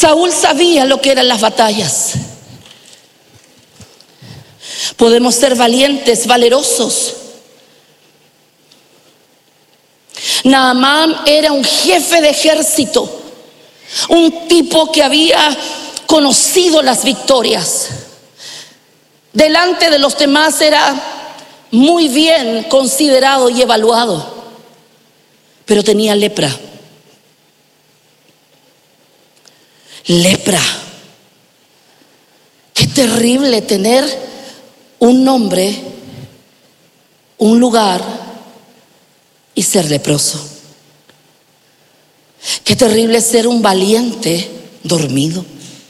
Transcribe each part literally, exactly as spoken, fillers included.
Saúl sabía lo que eran las batallas. Podemos ser valientes, valerosos. Naamán era un jefe de ejército, un tipo que había conocido las victorias. Delante de los demás era muy bien considerado y evaluado, pero tenía lepra. Lepra. Qué terrible tener un nombre, un lugar y ser leproso. Qué terrible ser un valiente dormido.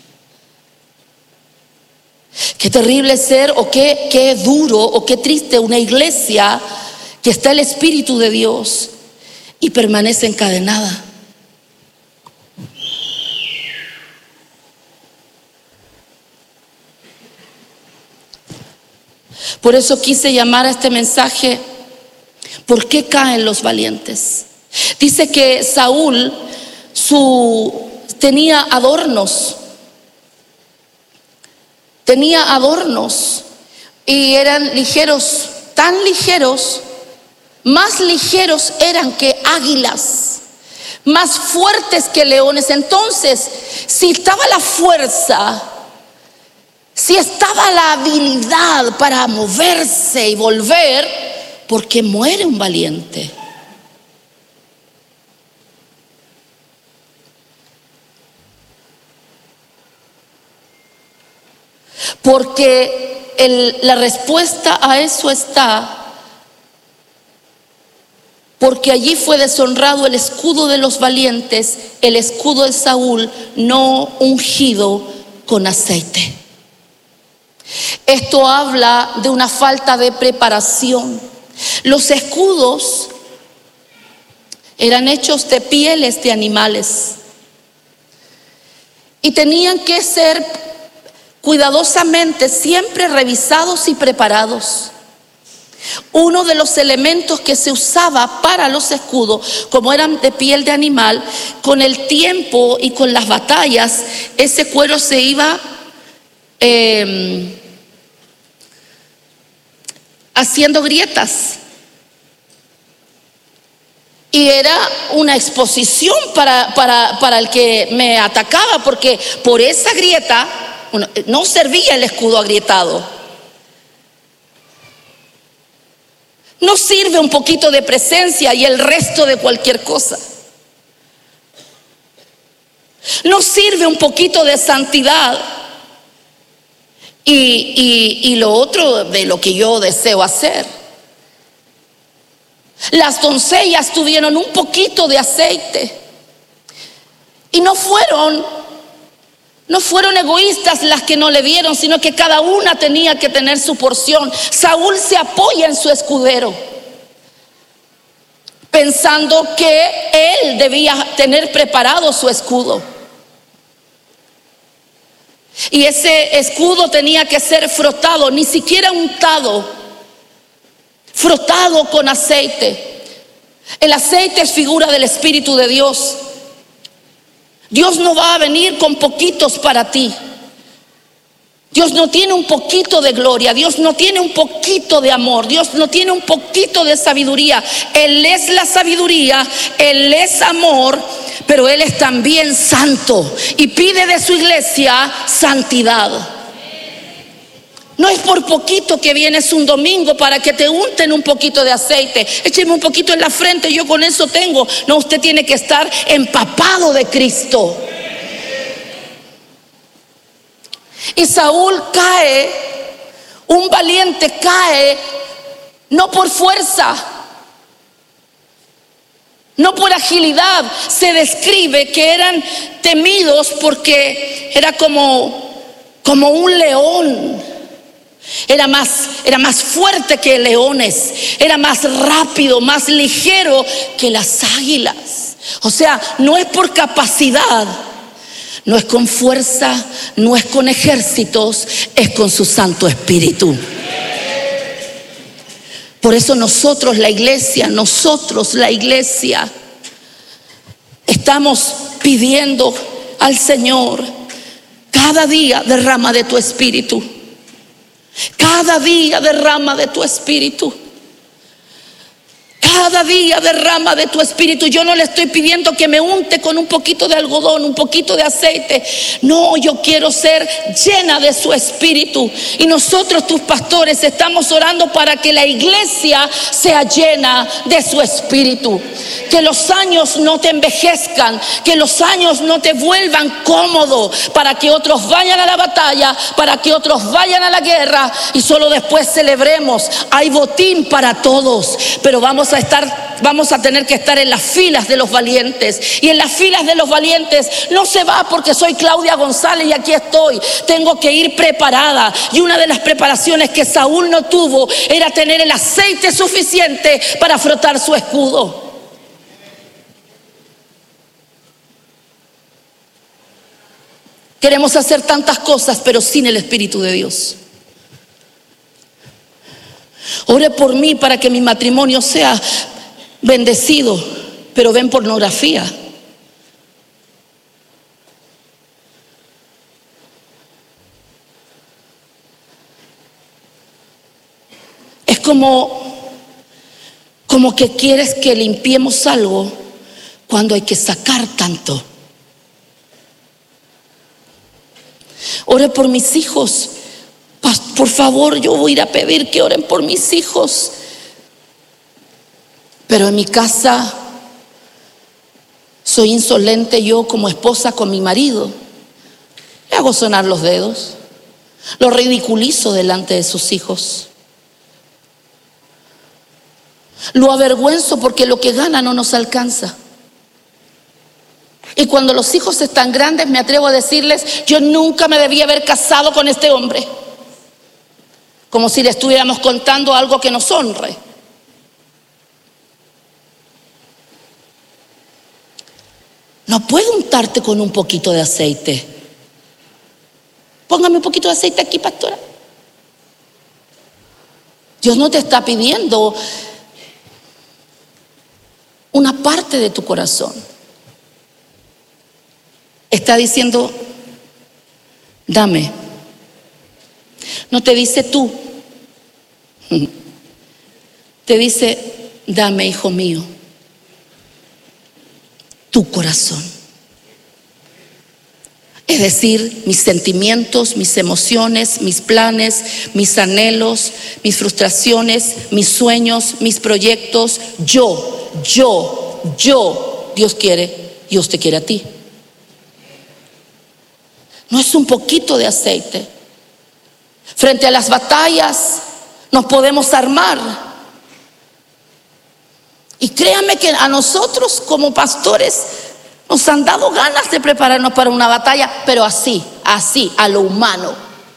Qué terrible ser, o qué, qué duro o qué triste una iglesia que está el Espíritu de Dios y permanece encadenada. Por eso quise llamar a este mensaje: ¿por qué caen los valientes? Dice que Saúl su, tenía adornos, tenía adornos y eran ligeros, tan ligeros, más ligeros eran que águilas, más fuertes que leones. Entonces, si estaba la fuerza, si estaba la habilidad para moverse y volver, ¿por qué muere un valiente? Porque el, la respuesta a eso está, porque allí fue deshonrado el escudo de los valientes, el escudo de Saúl, no ungido con aceite. Esto habla de una falta de preparación. Los escudos eran hechos de pieles de animales y tenían que ser cuidadosamente siempre revisados y preparados. Uno de los elementos que se usaba para los escudos, como eran de piel de animal, con el tiempo y con las batallas, ese cuero se iba eh, haciendo grietas. Y era una exposición para, para, para el que me atacaba, porque por esa grieta bueno, no servía el escudo agrietado. No sirve un poquito de presencia y el resto de cualquier cosa. No sirve un poquito de santidad y, y, y lo otro de lo que yo deseo hacer. Las doncellas tuvieron un poquito de aceite y no fueron, no fueron egoístas las que no le dieron, sino que cada una tenía que tener su porción. Saúl se apoya en su escudero, pensando que él debía tener preparado su escudo. Y ese escudo tenía que ser frotado, ni siquiera untado, frotado con aceite. El aceite es figura del Espíritu de Dios. Dios no va a venir con poquitos para ti. Dios no tiene un poquito de gloria, Dios no tiene un poquito de amor, Dios no tiene un poquito de sabiduría. Él es la sabiduría, Él es amor, pero Él es también santo y pide de su iglesia santidad. No es por poquito que vienes un domingo para que te unten un poquito de aceite. Écheme un poquito en la frente, yo con eso tengo. No, usted tiene que estar empapado de Cristo. Y Saúl cae, un valiente cae, no por fuerza, no por agilidad. Se describe que eran temidos porque era como, como un león. Era más, era más fuerte que leones, era más rápido, más ligero que las águilas. O sea, no es por capacidad, no es con fuerza, no es con ejércitos, es con su Santo Espíritu. Por eso nosotros la iglesia, nosotros la iglesia, estamos pidiendo al Señor: cada día derrama de tu espíritu. Cada día derrama de tu espíritu. Cada día derrama de tu espíritu. Yo no le estoy pidiendo que me unte con un poquito de algodón, un poquito de aceite. No, yo quiero ser llena de su espíritu. Y nosotros, tus pastores, estamos orando para que la iglesia sea llena de su espíritu. Que los años no te envejezcan, que los años no te vuelvan cómodo, para que otros vayan a la batalla, para que otros vayan a la guerra y solo después celebremos. Hay botín para todos, pero vamos a estar, vamos a tener que estar en las filas de los valientes. Y en las filas de los valientes no se va porque soy Claudia González y aquí estoy. Tengo que ir preparada. Y una de las preparaciones que Saúl no tuvo era tener el aceite suficiente para frotar su escudo. Queremos hacer tantas cosas, pero sin el Espíritu de Dios. Ore por mí para que mi matrimonio sea bendecido, pero ven pornografía. Es como, como que quieres que limpiemos algo cuando hay que sacar tanto. Ore por mis hijos. Por favor, yo voy a ir a pedir que oren por mis hijos. Pero en mi casa soy insolente yo como esposa con mi marido. Le hago sonar los dedos. Lo ridiculizo delante de sus hijos. Lo avergüenzo porque lo que gana no nos alcanza. Y cuando los hijos están grandes me atrevo a decirles: yo nunca me debía haber casado con este hombre. Como si le estuviéramos contando algo que nos honre. No puedo untarte con un poquito de aceite. Póngame un poquito de aceite aquí, pastora. Dios no te está pidiendo una parte de tu corazón. Está diciendo: dame. No te dice tú. Te dice: dame, hijo mío, tu corazón. Es decir, mis sentimientos, mis emociones, mis planes, mis anhelos, mis frustraciones, mis sueños, mis proyectos. Yo, yo, yo. Dios quiere, Dios te quiere a ti. No es un poquito de aceite. Frente a las batallas nos podemos armar. Y créanme que a nosotros como pastores nos han dado ganas de prepararnos para una batalla, pero así, así, a lo humano.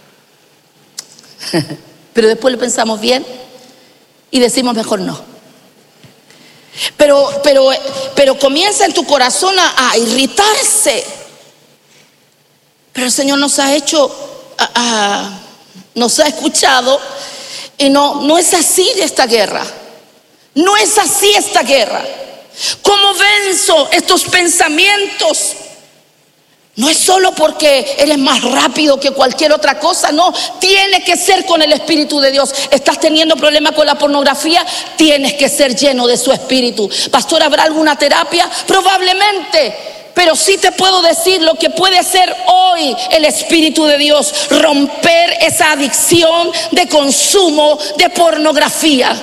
Pero después lo pensamos bien y decimos: mejor no. Pero, pero, pero comienza en tu corazón a, a irritarse. Pero el Señor nos ha hecho, a, a, nos ha escuchado, y no, no es así esta guerra. No es así esta guerra. ¿Cómo venzo estos pensamientos? No es solo porque eres más rápido que cualquier otra cosa, no, tiene que ser con el Espíritu de Dios. ¿Estás teniendo problemas con la pornografía? Tienes que ser lleno de su Espíritu. Pastor, ¿habrá alguna terapia? Probablemente, pero sí te puedo decir lo que puede hacer hoy el Espíritu de Dios: romper esa adicción de consumo de pornografía.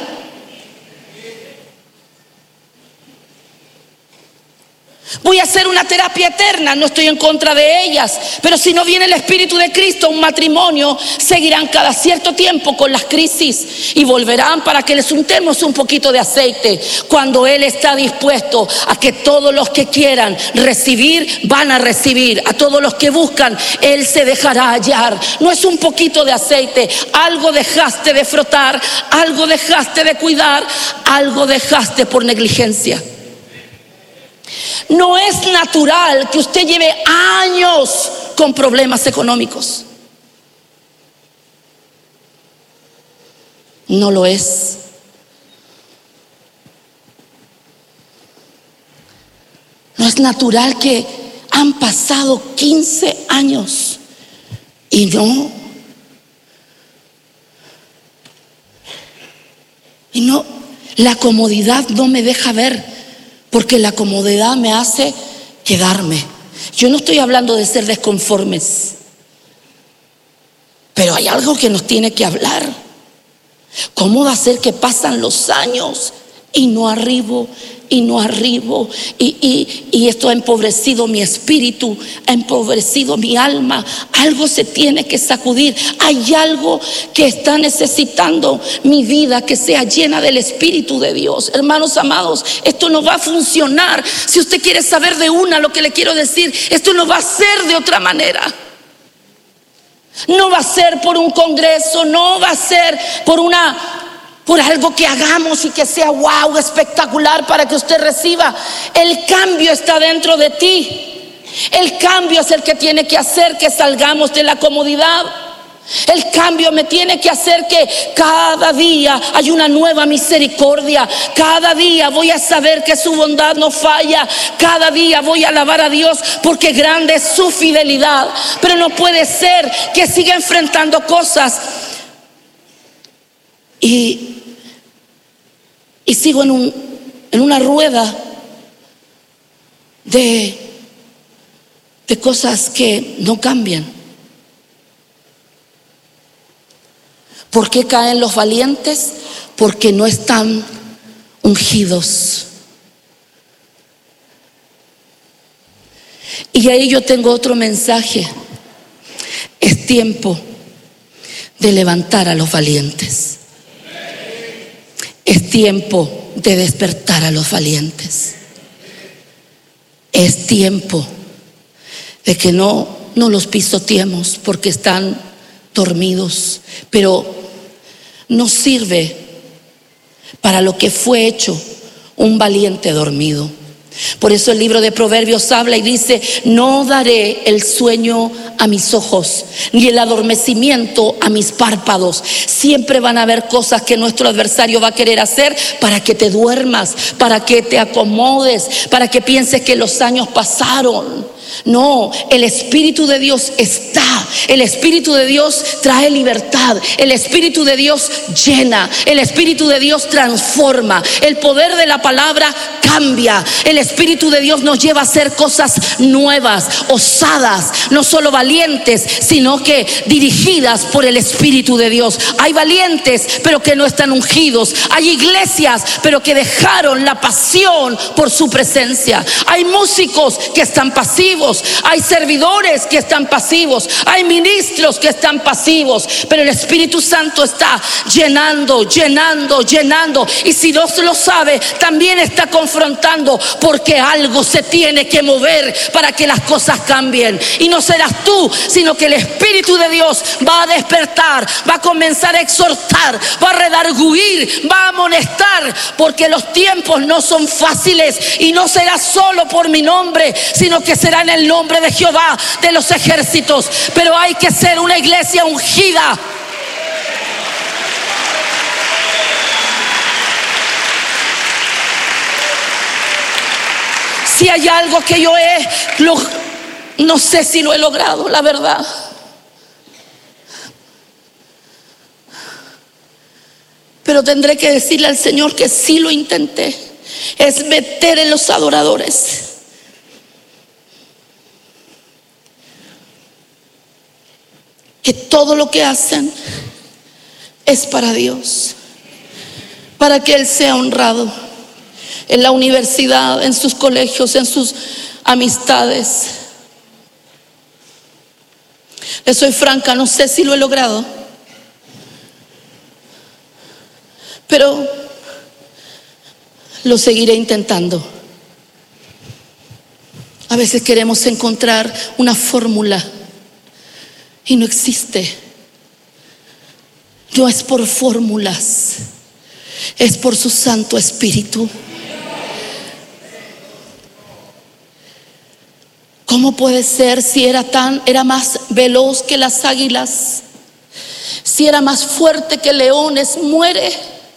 Voy a hacer una terapia eterna, no estoy en contra de ellas, pero si no viene el Espíritu de Cristo, un matrimonio seguirán cada cierto tiempo con las crisis y volverán para que les untemos un poquito de aceite, cuando Él está dispuesto a que todos los que quieran recibir, van a recibir. A todos los que buscan, Él se dejará hallar. No es un poquito de aceite, algo dejaste de frotar, algo dejaste de cuidar, algo dejaste por negligencia. No es natural que usted lleve años con problemas económicos. No lo es. No es natural que Han pasado quince años y no, y no, la comodidad no me deja ver, porque la comodidad me hace quedarme. Yo no estoy hablando de ser desconformes, pero hay algo que nos tiene que hablar. ¿Cómo va a ser que pasan los años y no arribo y no arribo? Y, y, y esto ha empobrecido mi espíritu, ha empobrecido mi alma. Algo se tiene que sacudir. Hay algo que está necesitando mi vida, que sea llena del Espíritu de Dios. Hermanos amados, esto no va a funcionar. Si usted quiere saber de una lo que le quiero decir, esto no va a ser de otra manera. No va a ser por un congreso, no va a ser por una, por algo que hagamos y que sea wow, espectacular para que usted reciba. El cambio está dentro de ti. El cambio es el que tiene que hacer que salgamos de la comodidad. El cambio me tiene que hacer que cada día hay una nueva misericordia. Cada día voy a saber que su bondad no falla. Cada día voy a alabar a Dios porque grande es su fidelidad. Pero no puede ser que siga enfrentando cosas y, y sigo en, un, en una rueda de, de cosas que no cambian. ¿Por qué caen los valientes? Porque no están ungidos. Y ahí yo tengo otro mensaje. Es tiempo de levantar a los valientes. Es tiempo de despertar a los valientes. Es tiempo de que no, no los pisoteemos porque están dormidos, pero no sirve para lo que fue hecho un valiente dormido. Por eso el libro de Proverbios habla y dice: no daré el sueño a mis ojos, ni el adormecimiento a mis párpados. Siempre van a haber cosas que nuestro adversario va a querer hacer para que te duermas, para que te acomodes, para que pienses que los años pasaron. No, el Espíritu de Dios está. El Espíritu de Dios trae libertad. El Espíritu de Dios llena. El Espíritu de Dios transforma. El poder de la palabra cambia. El Espíritu de Dios nos lleva a hacer cosas nuevas, osadas, no solo valientes, sino que dirigidas por el Espíritu de Dios. Hay valientes pero que no están ungidos. Hay iglesias pero que dejaron la pasión por su presencia. Hay músicos que están pasivos. Hay servidores que están pasivos. Hay ministros que están pasivos. Pero el Espíritu Santo está llenando, llenando, llenando. Y si no se lo sabe, también está confrontando, porque algo se tiene que mover para que las cosas cambien. Y no serás tú, sino que el Espíritu de Dios va a despertar, va a comenzar a exhortar, va a redarguir, va a amonestar, porque los tiempos no son fáciles. Y no será solo por mi nombre, sino que será en el nombre de Jehová de los ejércitos. Pero hay que ser una iglesia ungida. Si hay algo que yo he, lo, no sé si lo he logrado, la verdad. Pero tendré que decirle al Señor que sí lo intenté. Es meter en los adoradores. Que todo lo que hacen es para Dios, para que Él sea honrado en la universidad, en sus colegios, en sus amistades. Les soy franca, no sé si lo he logrado, pero lo seguiré intentando. A veces queremos encontrar una fórmula y no existe. No es por fórmulas, es por su Santo Espíritu. ¿Cómo puede ser si era tan, era más veloz que las águilas? Si era más fuerte que leones, muere.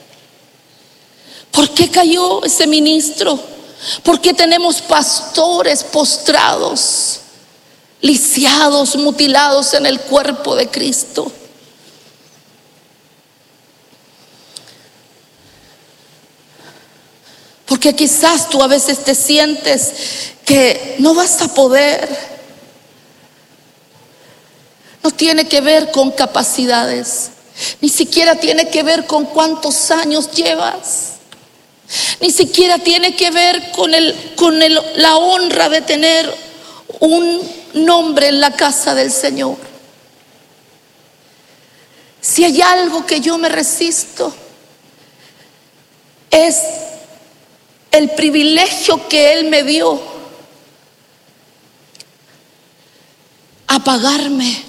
¿Por qué cayó ese ministro? ¿Por qué tenemos pastores postrados? lisiados, mutilados en el cuerpo de Cristo. Porque quizás tú a veces te sientes que no vas a poder. No tiene que ver con capacidades, ni siquiera tiene que ver con cuántos años llevas, ni siquiera tiene que ver con, el, con el, la honra de tener un nombre en la casa del Señor. Si hay algo que yo me resisto, es el privilegio que Él me dio a pagarme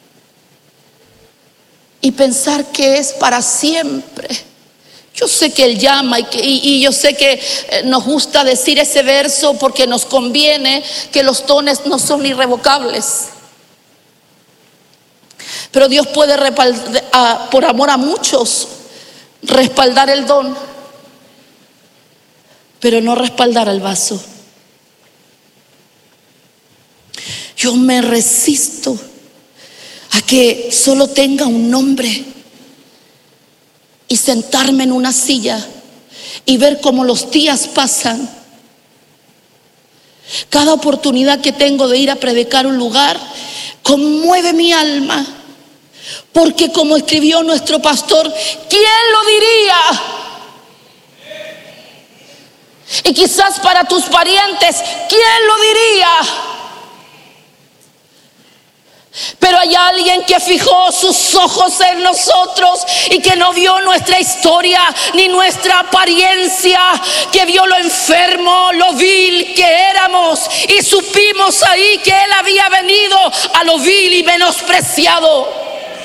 y pensar que es para siempre. Yo sé que Él llama y, que, y, y yo sé que nos gusta decir ese verso porque nos conviene, que los dones no son irrevocables. Pero Dios puede, a, por amor a muchos, respaldar el don, pero no respaldar al vaso. Yo me resisto a que solo tenga un nombre y sentarme en una silla y ver cómo los días pasan. Cada oportunidad que tengo de ir a predicar un lugar conmueve mi alma, porque como escribió nuestro pastor, ¿quién lo diría? Y quizás para tus parientes, ¿quién lo diría? Pero hay alguien que fijó sus ojos en nosotros y que no vio nuestra historia ni nuestra apariencia, que vio lo enfermo, lo vil que éramos, y supimos ahí que Él había venido a lo vil y menospreciado.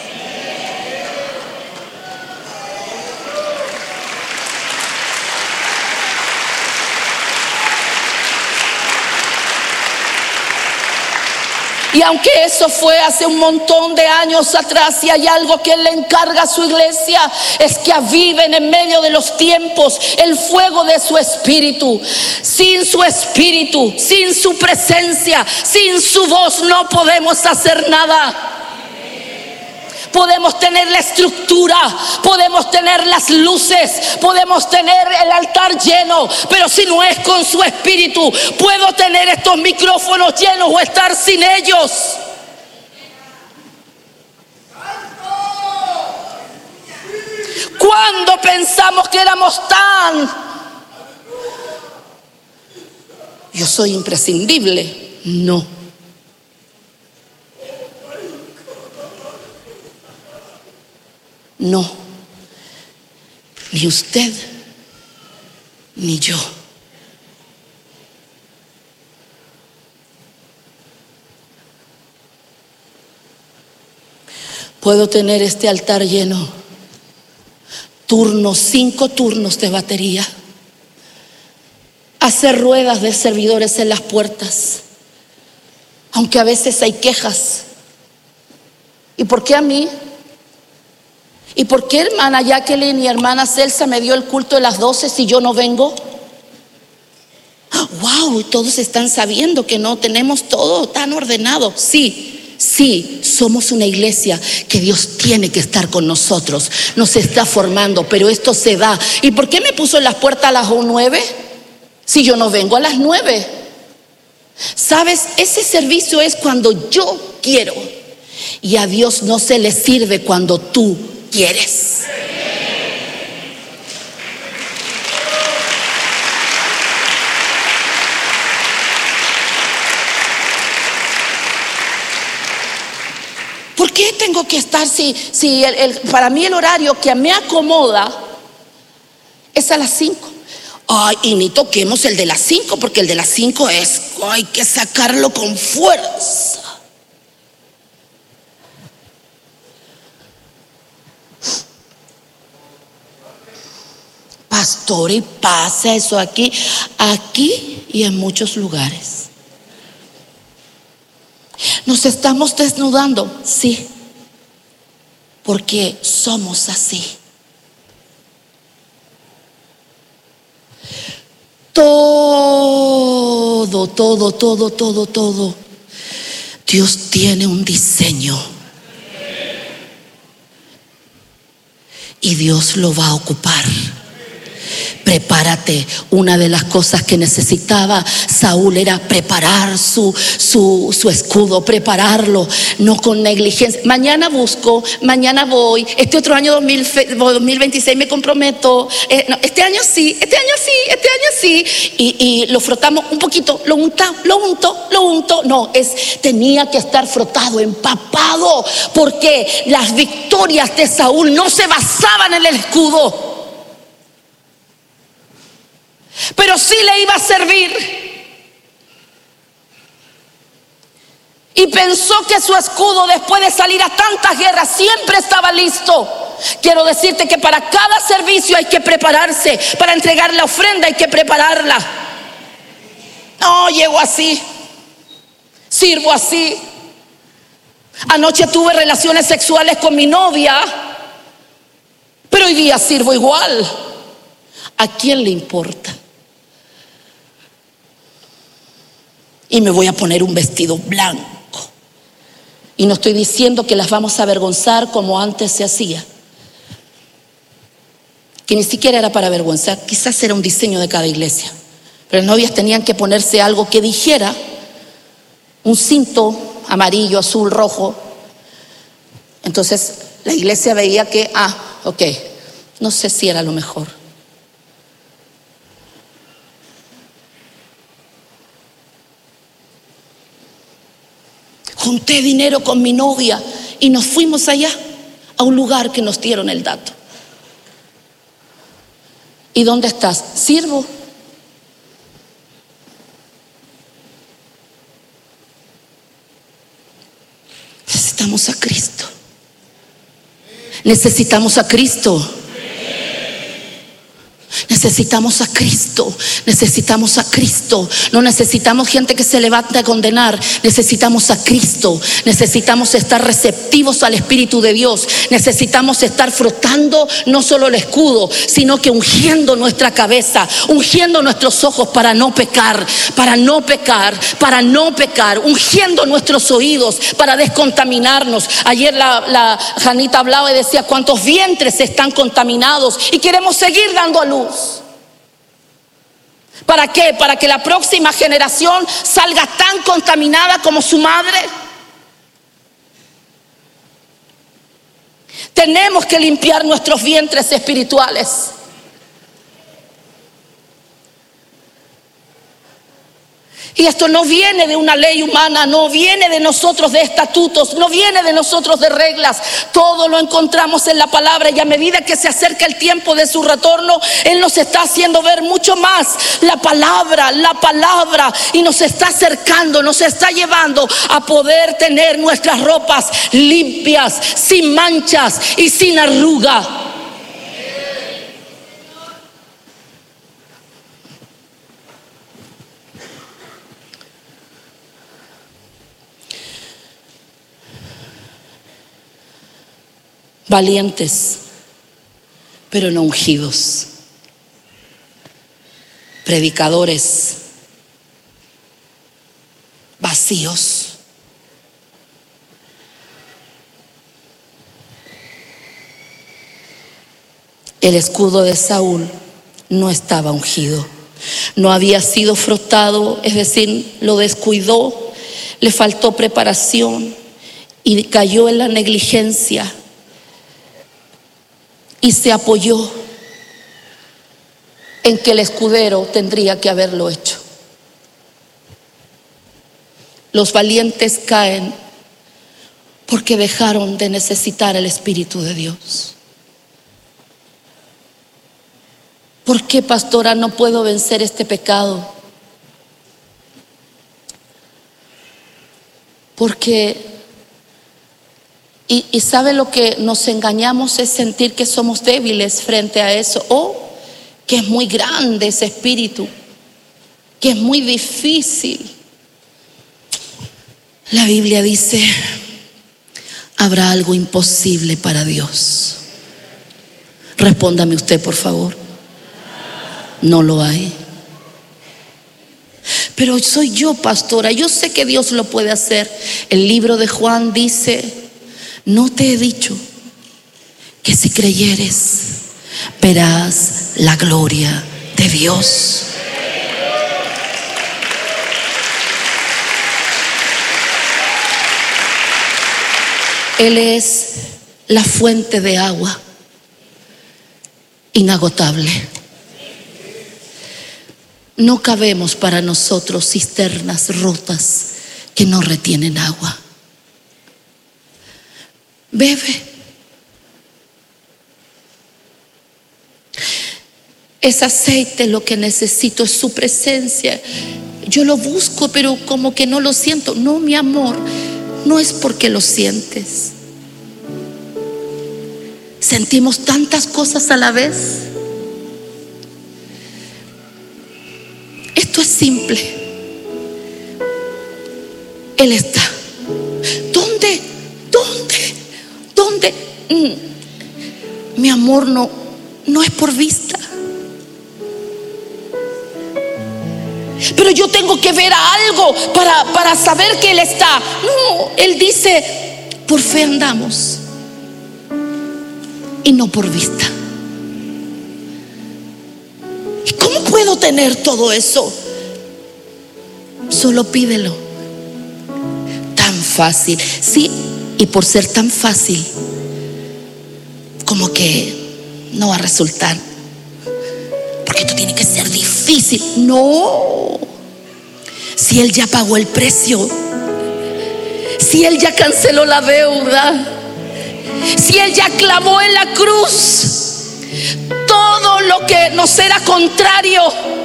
Y aunque eso fue hace un montón de años atrás, y hay algo que Él le encarga a su iglesia, es que aviven en medio de los tiempos el fuego de su espíritu. Sin su espíritu, sin su presencia, sin su voz no podemos hacer nada. Podemos tener la estructura, podemos tener las luces, podemos tener el altar lleno, pero si no es con su espíritu, puedo tener estos micrófonos llenos o estar sin ellos. ¿Cuándo pensamos que éramos tan? Yo soy imprescindible. No. No, ni usted, ni yo. Puedo tener este altar lleno, turnos, cinco turnos de batería, hacer ruedas de servidores en las puertas, aunque a veces hay quejas. ¿Y por qué a mí? ¿Y por qué hermana Jacqueline y hermana Celsa me dio el culto de las doce si yo no vengo? Wow, todos están sabiendo que no tenemos todo tan ordenado. Sí, sí, somos una iglesia que Dios tiene que estar con nosotros, nos está formando, pero esto se da. ¿Y por qué me puso en las puertas a las nueve si yo no vengo a las nueve? ¿Sabes? Ese servicio es cuando yo quiero, y a Dios no se le sirve cuando tú quieres. ¿Por qué tengo que estar si, si el, el, para mí el horario que me acomoda es a las cinco? Ay, y ni toquemos el de las cinco, porque el de las cinco es, hay que sacarlo con fuerza. Pastor, y pasa eso aquí, aquí y en muchos lugares. Nos estamos desnudando, sí, porque somos así. Todo, todo, todo, todo, todo Dios tiene un diseño y Dios lo va a ocupar. Prepárate. Una de las cosas que necesitaba Saúl era preparar su, su, su escudo, prepararlo, no con negligencia. Mañana busco, mañana voy. Este otro año dos mil veintiséis me comprometo. Eh, no, este año sí, este año sí, este año sí. Y, y lo frotamos un poquito, lo unta, lo unto, lo unto. No, es, tenía que estar frotado, empapado, porque las victorias de Saúl no se basaban en el escudo, pero sí le iba a servir. Y pensó que su escudo, después de salir a tantas guerras, siempre estaba listo. Quiero decirte que para cada servicio hay que prepararse. Para entregar la ofrenda hay que prepararla. No, llego así, sirvo así. Anoche tuve relaciones sexuales con mi novia, pero hoy día sirvo igual. ¿A quién le importa? Y me voy a poner un vestido blanco. Y no estoy diciendo que las vamos a avergonzar como antes se hacía, que ni siquiera era para avergonzar, quizás era un diseño de cada iglesia. Pero las novias tenían que ponerse algo que dijera, un cinto amarillo, azul, rojo. Entonces la iglesia veía que, ah, ok, no sé si era lo mejor. Junté dinero con mi novia y nos fuimos allá, a un lugar que nos dieron el dato. ¿Y dónde estás? Sirvo. Necesitamos a Cristo. Necesitamos a Cristo. Necesitamos a Cristo, necesitamos a Cristo. No necesitamos gente que se levante a condenar. Necesitamos a Cristo. Necesitamos estar receptivos al Espíritu de Dios. Necesitamos estar frotando no solo el escudo, sino que ungiendo nuestra cabeza, ungiendo nuestros ojos para no pecar, para no pecar, para no pecar, ungiendo nuestros oídos para descontaminarnos. Ayer la, la Janita hablaba y decía cuántos vientres están contaminados y queremos seguir dando a luz. ¿Para qué? ¿Para que la próxima generación salga tan contaminada como su madre? Tenemos que limpiar nuestros vientres espirituales. Y esto no viene de una ley humana, no viene de nosotros de estatutos, no viene de nosotros de reglas. Todo lo encontramos en la palabra, y a medida que se acerca el tiempo de su retorno, Él nos está haciendo ver mucho más la palabra, la palabra, y nos está acercando, nos está llevando a poder tener nuestras ropas limpias, sin manchas y sin arruga. Valientes, pero no ungidos. Predicadores vacíos. El escudo de Saúl no estaba ungido, no había sido frotado, es decir, lo descuidó, le faltó preparación y cayó en la negligencia. Y se apoyó en que el escudero tendría que haberlo hecho. Los valientes caen porque dejaron de necesitar el Espíritu de Dios. ¿Por qué, pastora, no puedo vencer este pecado? Porque Y, y sabe lo que nos engañamos es sentir que somos débiles frente a eso, o que es muy grande ese espíritu, que es muy difícil. La Biblia dice, ¿habrá algo imposible para Dios? Respóndame usted, por favor. No lo hay. Pero soy yo, pastora, yo sé que Dios lo puede hacer. El libro de Juan dice: no te he dicho que si creyeres verás la gloria de Dios. Él es la fuente de agua inagotable. No cabemos para nosotros cisternas rotas que no retienen agua. Bebe. Es aceite, lo que necesito es su presencia. Yo lo busco, pero como que no lo siento. No, mi amor, no es porque lo sientes. Sentimos tantas cosas a la vez. Esto es simple. Él está. ¿Dónde? ¿Dónde? ¿Dónde? Mm. Mi amor, no, no es por vista. Pero yo tengo que ver algo para, para saber que Él está. No, Él dice: por fe andamos y no por vista. ¿Y cómo puedo tener todo eso? Solo pídelo. Tan fácil. Sí, y por ser tan fácil, como que no va a resultar, porque esto tiene que ser difícil. No. Si Él ya pagó el precio, si Él ya canceló la deuda, si Él ya clavó en la cruz, todo lo que nos era contrario,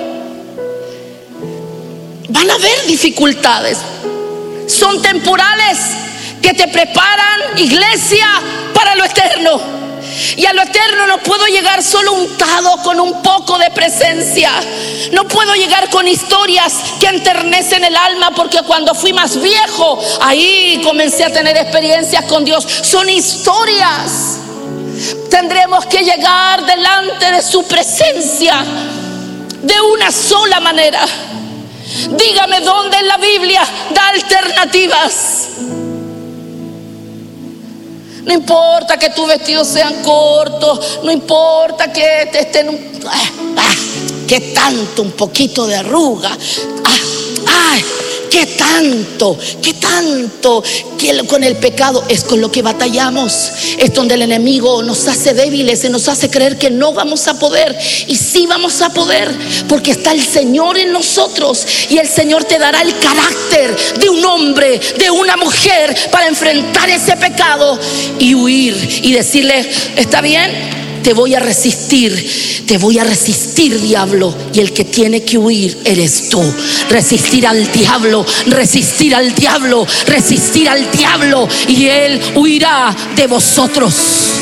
van a haber dificultades. Son temporales que te preparan, iglesia, para lo eterno. Y a lo eterno no puedo llegar solo untado con un poco de presencia. No puedo llegar con historias que enternecen el alma, porque cuando fui más viejo, ahí comencé a tener experiencias con Dios. Son historias. Tendremos que llegar delante de su presencia de una sola manera. Dígame dónde en la Biblia da alternativas. No importa que tus vestidos sean cortos, no importa que te estén un, ah, ah, que tanto, un poquito de arruga, ah, ah, que tanto, que tanto, que con el pecado es con lo que batallamos. Es donde el enemigo nos hace débiles, se nos hace creer que no vamos a poder. Y sí vamos a poder, porque está el Señor en nosotros, y el Señor te dará el carácter de un hombre, de una mujer, para enfrentar ese pecado y huir y decirle: está bien, te voy a resistir, te voy a resistir, diablo, y el que tiene que huir eres tú. Resistir al diablo, resistir al diablo, resistir al diablo, y él huirá de vosotros.